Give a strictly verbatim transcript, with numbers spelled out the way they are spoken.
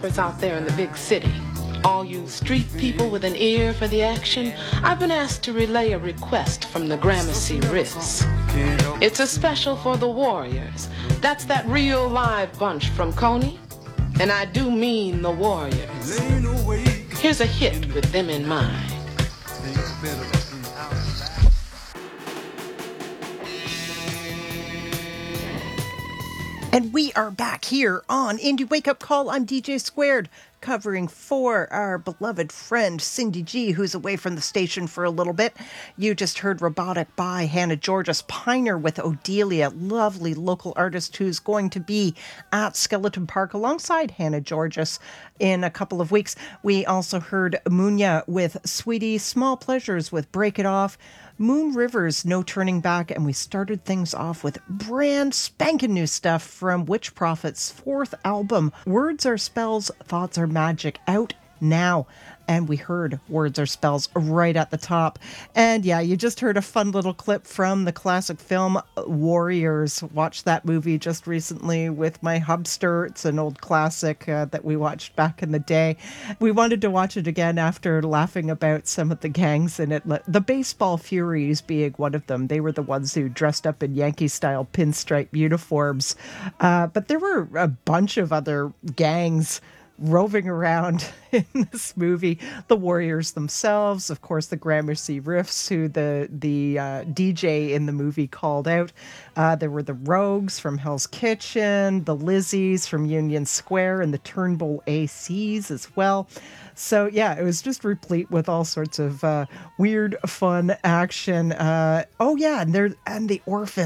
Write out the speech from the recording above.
golfers out there in the big city, all you street people with an ear for the action, I've been asked to relay a request from the Gramercy Riffs. It's a special for the Warriors. That's that real live bunch from Coney. And I do mean the Warriors. Here's a hit with them in mind. And we are back here on Indie Wake Up Call. I'm D J Squared, covering for our beloved friend Cindy G, who's away from the station for a little bit. You just heard Robotic by Hannah Georges, Piner with Odelia, lovely local artist who's going to be at Skeleton Park alongside Hannah Georges in a couple of weeks. We also heard Munya with Sweetie, Small Pleasures with Break It Off, Moon Rivers, No Turning Back, and we started things off with brand spanking new stuff from Witch Prophet's fourth album, Words Are Spells, Thoughts Are Magic, out now. And we heard Words Are Spells right at the top. And yeah, you just heard a fun little clip from the classic film Warriors. Watched that movie just recently with my hubster. It's an old classic uh, that we watched back in the day. We wanted to watch it again after laughing about some of the gangs in it. The Baseball Furies being one of them. They were the ones who dressed up in Yankee-style pinstripe uniforms. Uh, but there were a bunch of other gangs roving around in this movie. The Warriors themselves, of course, the Gramercy Riffs, who the the uh, D J in the movie called out. Uh, there were the Rogues from Hell's Kitchen, the Lizzies from Union Square, and the Turnbull A Cs as well. So yeah, it was just replete with all sorts of uh, weird, fun action. Uh, oh yeah, and there and the Orphans.